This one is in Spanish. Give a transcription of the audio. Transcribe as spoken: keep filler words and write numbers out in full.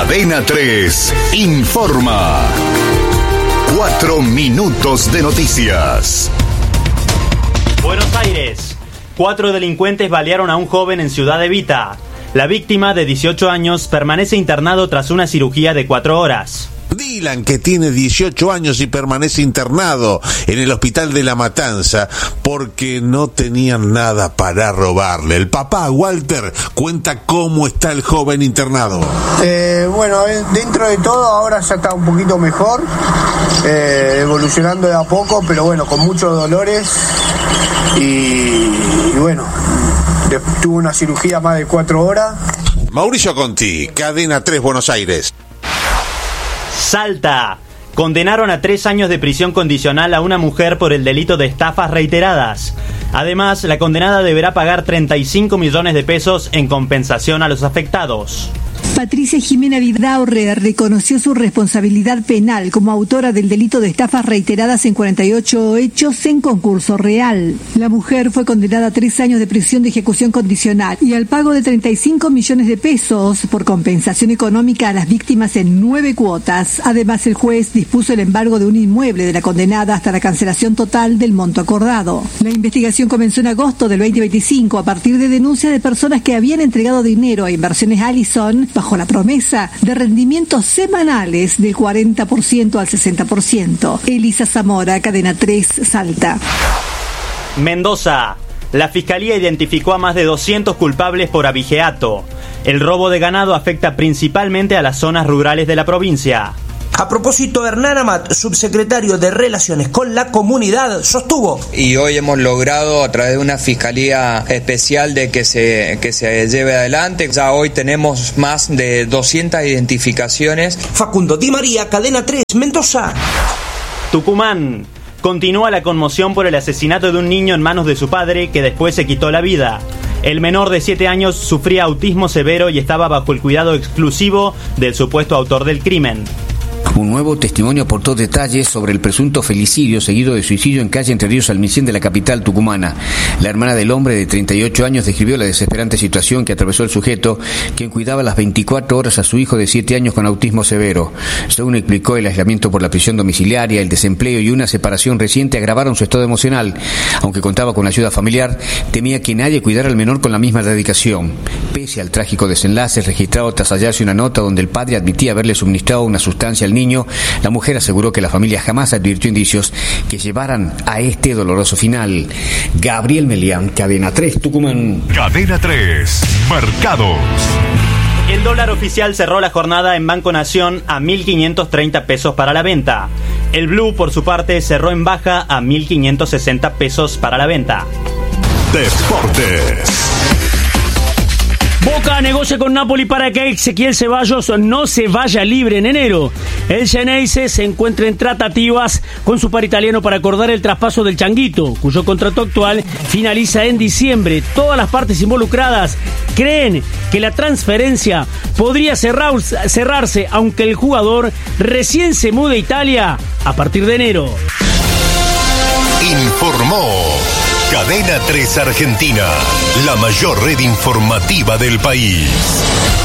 Cadena tres informa. Cuatro minutos de noticias. Buenos Aires. Cuatro delincuentes balearon a un joven en Ciudad Evita. La víctima, de dieciocho años, permanece internado tras una cirugía de cuatro horas. Dylan, que tiene dieciocho años y permanece internado en el hospital de La Matanza porque no tenían nada para robarle. El papá, Walter, cuenta cómo está el joven internado. Eh, bueno, dentro de todo ahora ya está un poquito mejor, eh, evolucionando de a poco, pero bueno, con muchos dolores y, y bueno, tuvo una cirugía más de cuatro horas. Mauricio Conti, Cadena tres, Buenos Aires. Salta. Condenaron a tres años de prisión condicional a una mujer por el delito de estafas reiteradas. Además, la condenada deberá pagar treinta y cinco millones de pesos en compensación a los afectados. Patricia Jimena Vidaurre reconoció su responsabilidad penal como autora del delito de estafas reiteradas en cuarenta y ocho hechos en concurso real. La mujer fue condenada a tres años de prisión de ejecución condicional y al pago de treinta y cinco millones de pesos por compensación económica a las víctimas en nueve cuotas. Además, el juez dispuso el embargo de un inmueble de la condenada hasta la cancelación total del monto acordado. La investigación comenzó en agosto del veinte veinticinco a partir de denuncias de personas que habían entregado dinero a Inversiones Allison bajo la promesa de rendimientos semanales del cuarenta por ciento al sesenta por ciento. Elisa Zamora, Cadena tres, Salta. Mendoza. La Fiscalía identificó a más de doscientos culpables por abigeato. El robo de ganado afecta principalmente a las zonas rurales de la provincia. A propósito, Hernán Amat, subsecretario de Relaciones con la Comunidad, sostuvo. Y hoy hemos logrado, a través de una fiscalía especial, de que se, que se lleve adelante. Ya hoy tenemos más de doscientas identificaciones. Facundo Di María, Cadena tres, Mendoza. Tucumán. Continúa la conmoción por el asesinato de un niño en manos de su padre, que después se quitó la vida. El menor de siete años sufría autismo severo y estaba bajo el cuidado exclusivo del supuesto autor del crimen. Un nuevo testimonio aportó detalles sobre el presunto felicidio seguido de suicidio en calle Entre Ríos Almicén de la capital tucumana. La hermana del hombre de treinta y ocho años describió la desesperante situación que atravesó el sujeto, quien cuidaba las veinticuatro horas a su hijo de siete años con autismo severo. Según explicó, el aislamiento por la prisión domiciliaria, el desempleo y una separación reciente agravaron su estado emocional. Aunque contaba con ayuda familiar, temía que nadie cuidara al menor con la misma dedicación. Pese al trágico desenlace registrado tras hallarse una nota donde el padre admitía haberle suministrado una sustancia al niño, la mujer aseguró que la familia jamás advirtió indicios que llevaran a este doloroso final. Gabriel Melián, Cadena tres, Tucumán. Cadena tres, mercados. El dólar oficial cerró la jornada en Banco Nación a mil quinientos treinta pesos para la venta. El blue, por su parte, cerró en baja a mil quinientos sesenta pesos para la venta. Deportes. Boca negocia con Napoli para que Ezequiel Ceballos no se vaya libre en enero. El Xeneize se encuentra en tratativas con su par italiano para acordar el traspaso del Changuito, cuyo contrato actual finaliza en diciembre. Todas las partes involucradas creen que la transferencia podría cerrar, cerrarse, aunque el jugador recién se mude a Italia a partir de enero. Informó Cadena tres Argentina, la mayor red informativa del país.